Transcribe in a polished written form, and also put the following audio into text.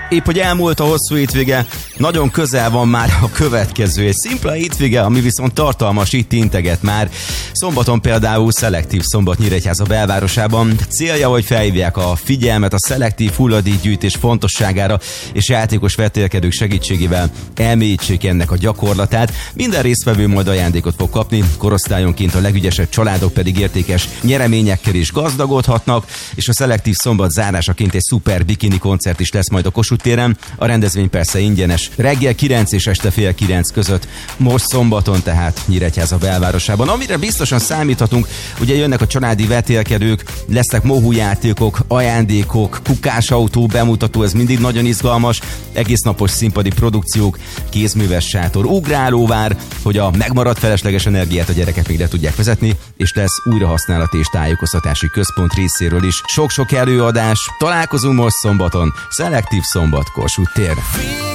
Épp hogy elmúlt a hosszú hétvége, nagyon közel van már a következő. Egy szimpla hétvége, ami viszont tartalmas, itt integet már. Szombaton például szelektív szombat Nyíregyháza belvárosában. Célja, hogy felhívják a figyelmet a szelektív hulladékgyűjtés fontosságára, és játékos vetélkedők segítségével elmélyítsék ennek a gyakorlatát. Minden résztvevő majd ajándékot fog kapni, korosztályonként a legügyesebb családok pedig értékes nyereményekkel is gazdagodhatnak, és a szelektív szombat zárásaként egy szuper bikini koncert is lesz majd a Kossuth téren. A rendezvény persze ingyenes. Reggel 9 és este fél 9 között. Most szombaton tehát Nyíregyháza belvárosában. Amire biztosan számíthatunk, ugye jönnek a családi vetélkedők, lesznek mohújátékok, ajándékok, kukásautó bemutató, ez mindig nagyon izgalmas, egésznapos színpadi produkciók, kézműves sátor, ugrálóvár, hogy a megmaradt felesleges energiát a gyerekek még le tudják vezetni, és lesz újrahasználati és tájékoztatási központ részéről is sok-sok előadás. Találkozunk most szombaton, szelektív szombat Kossuth tér.